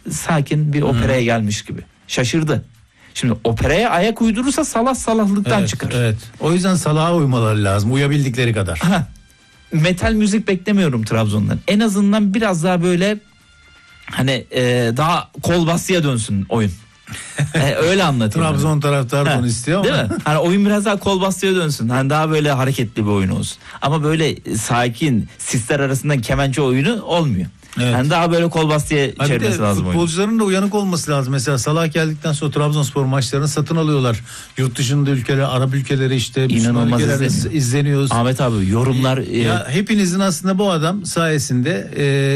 sakin bir operaya gelmiş gibi. Şaşırdı. Şimdi operaya ayak uydurursa salahlıktan çıkar. Evet. O yüzden Salah'a uymaları lazım. Uyabildikleri kadar. Metal müzik beklemiyorum Trabzon'dan. En azından biraz daha böyle hani daha kol basıya dönsün oyun. Öyle anlatayım. Trabzon taraftarı bunu istiyor ama. Değil mi? Hani oyun biraz daha kol basıya dönsün. Hani daha böyle hareketli bir oyun olsun. Ama böyle sakin sisler arasında kemençe oyunu olmuyor. Evet. Yani daha böyle kol bastıya çevirmesi lazım. Futbolcuların oyunu da uyanık olması lazım. Mesela Salah geldikten sonra Trabzonspor maçlarını satın alıyorlar. Yurt dışında ülkeler, Arap ülkeleri işte. İnanılmaz izleniyoruz. Ahmet abi yorumlar. Ya hepinizin aslında bu adam sayesinde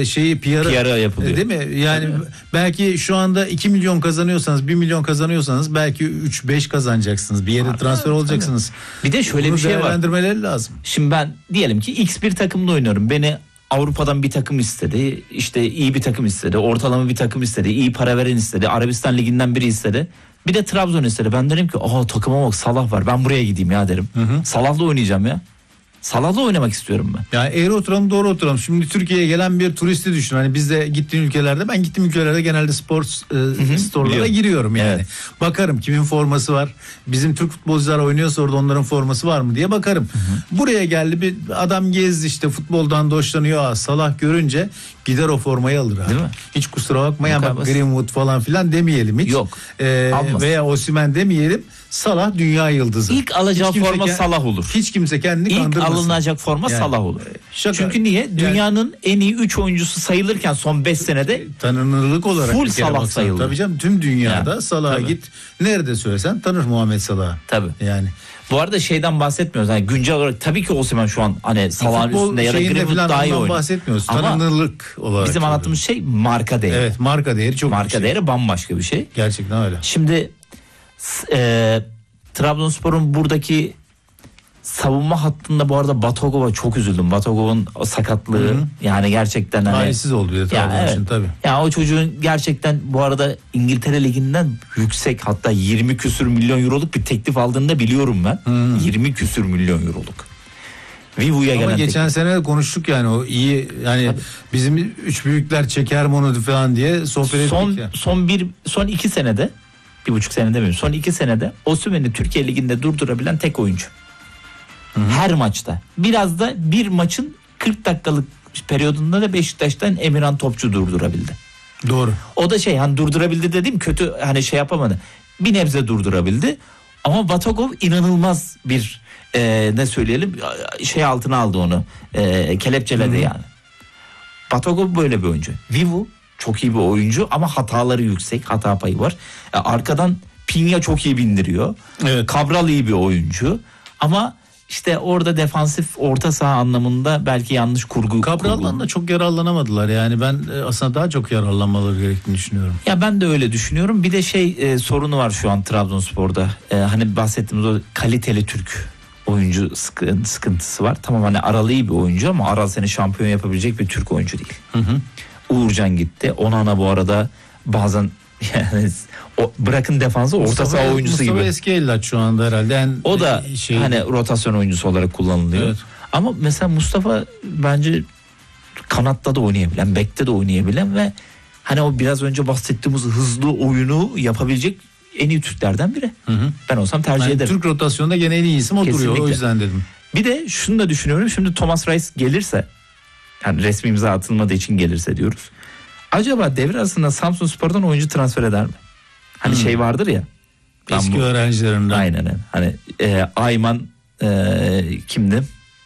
PR'ı yapılıyor. Değil mi? Yani belki şu anda 2 milyon kazanıyorsanız, 1 milyon kazanıyorsanız belki 3-5 kazanacaksınız. Bir yere transfer olacaksınız. Bir de şöyle bir şey var. Değerlendirmeleri lazım. Şimdi ben diyelim ki X bir takımda oynuyorum. Beni Avrupa'dan bir takım istedi. İşte iyi bir takım istedi. Ortalama bir takım istedi. İyi para veren istedi. Arabistan liginden biri istedi. Bir de Trabzon istedi. Ben derim ki takıma bak Salah var. Ben buraya gideyim ya derim. Salah'la oynayacağım ya. Salah'la oynamak istiyorum ben. Yani eğri oturalım doğru oturalım. Şimdi Türkiye'ye gelen bir turisti düşün. Hani biz de gittiğim ülkelerde, ben gittiğim ülkelerde genelde spor store'lara giriyorum yani. Evet. Bakarım kimin forması var. Bizim Türk futbolcular oynuyorsa orada onların forması var mı diye bakarım. Buraya geldi bir adam, gezdi işte, futboldan da hoşlanıyor. Salah görünce gider o formayı alır abi. Değil mi? Hiç kusura bakmayın ama Greenwood falan filan demeyelim hiç. Yok. Veya Osimhen demeyelim. Salah dünya yıldızı. İlk alacağı forma Salah olur. Hiç kimse kendini kandırmasın. İlk alınacak forma Salah olur. Şaka. Çünkü niye? Dünyanın en iyi 3 oyuncusu sayılırken son 5 senede tanınırlık olarak full Salah sayılır. Tabii canım, tüm dünyada Salah'a git. Nerede söylesen tanır Muhammed Salah'ı. Tabii. Yani. Bu arada şeyden bahsetmiyoruz. Yani güncel olarak tabii ki Osimhen şu an hani Salah'ın üstünde ya da Greenwood daha iyi oynuyor. Bahsetmiyoruz. Tanınırlık olarak. Bizim anlattığımız şey marka değeri. Evet, marka değeri çok. Marka değeri bambaşka bir şey. Gerçekten öyle. Şimdi Trabzonspor'un buradaki savunma hattında bu arada Batagova çok üzüldüm. Batagova'nın sakatlığı yani gerçekten talihsiz oldu bir de Trabzon için tabii. Ya o çocuğun gerçekten bu arada İngiltere Ligi'nden yüksek, hatta 20 küsür milyon euroluk bir teklif aldığını da biliyorum ben. 20 küsür milyon euroluk. Vivu'ya ama gelen geçen sene de konuştuk yani, o iyi yani tabii. Bizim 3 büyükler çeker mi onu falan diye sohbet ettik ya. Son 2 senede, 1,5 senede mi? Son 2 senede Osimhen'i Türkiye Ligi'nde durdurabilen tek oyuncu. Her maçta. Biraz da bir maçın 40 dakikalık periyodunda da Beşiktaş'tan Emirhan Topçu durdurabildi. Doğru. O da hani durdurabildi dediğim kötü, hani şey yapamadı. Bir nebze durdurabildi. Ama Batagov inanılmaz bir ne söyleyelim altına aldı onu. Kelepçeledi yani. Batagov böyle bir oyuncu. Vivu çok iyi bir oyuncu ama hataları yüksek. Hata payı var. Arkadan Pinya çok iyi bindiriyor. Evet. Cabral iyi bir oyuncu. Ama İşte orada defansif orta saha anlamında belki yanlış kurgu. Cabral'dan da çok yararlanamadılar. Yani ben aslında daha çok yararlanmaları gerektiğini düşünüyorum. Ya ben de öyle düşünüyorum. Bir de sorunu var şu an Trabzonspor'da. Hani bahsettiğimiz o kaliteli Türk oyuncu sıkıntısı var. Tamam, hani Aral iyi bir oyuncu ama Aral seni şampiyon yapabilecek bir Türk oyuncu değil. Uğurcan gitti. Onana bu arada bazen yani bırakın defansı, orta saha oyuncusu gibi. Mustafa eski eller şu anda herhalde. Yani o da hani rotasyon oyuncusu olarak kullanılıyor. Evet. Ama mesela Mustafa bence kanatta da oynayabilen, bekte de oynayabilen ve hani o biraz önce bahsettiğimiz hızlı oyunu yapabilecek en iyi Türklerden biri. Ben olsam tercih ederim. Türk rotasyonunda gene en iyi isim o duruyor, o yüzden dedim. Bir de şunu da düşünüyorum. Şimdi Thomas Reis gelirse, yani resmi imza atılmadığı için gelirse diyoruz. Acaba devre arasında Samsunspor'dan oyuncu transfer eder mi? Hani vardır ya. Eski öğrencilerinden. Aynen. Hani Ayman kimdi?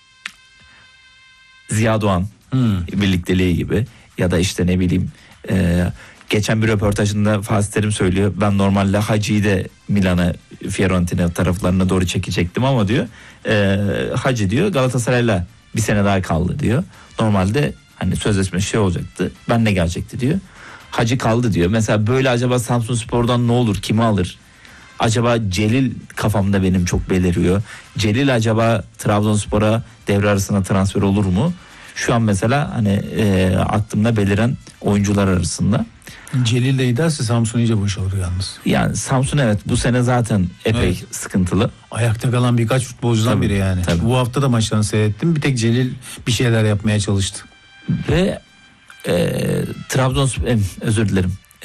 Ziya Doğan birlikteliği gibi. Ya da işte ne bileyim geçen bir röportajında Fatih Terim söylüyor. Ben normalde Hacı'yı da Milan'a, Fiorentina taraflarına doğru çekecektim ama diyor Hacı diyor Galatasaray'la bir sene daha kaldı diyor. Normalde hani sözleşme olacaktı. Ben de gelecekti diyor. Hacı kaldı diyor. Mesela böyle acaba Samsunspor'dan ne olur? Kimi alır? Acaba Celil kafamda benim çok beliriyor. Celil acaba Trabzonspor'a devre arasında transfer olur mu? Şu an mesela hani aklımda beliren oyuncular arasında. Celil de giderse Samsun iyice boşalır yalnız. Yani Samsun evet bu sene zaten epey sıkıntılı. Ayakta kalan birkaç futbolcudan biri yani. Tabii. Bu hafta da maçlarını seyrettim. Bir tek Celil bir şeyler yapmaya çalıştı. Ve Trabzonspor özür dilerim.